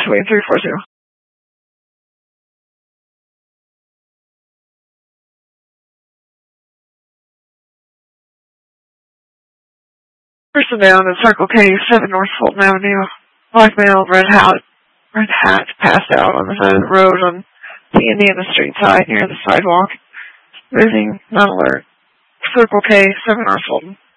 between 342. Person down in Circle K, 7 North Fulton Avenue. Black male, red hat, passed out on the side of the road on the Indiana Street side near the sidewalk. Moving, not alert. Circle K, 7 North Fulton.